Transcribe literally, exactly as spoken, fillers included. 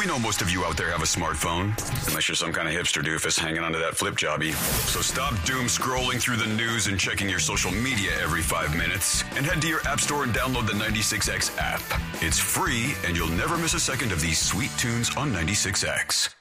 We know most of you out there have a smartphone, unless you're some kind of hipster doofus hanging onto that flip jobby. So stop doom scrolling through the news and checking your social media every five minutes and head to your app store and download the ninety-six X app. It's free and you'll never miss a second of these sweet tunes on ninety-six X.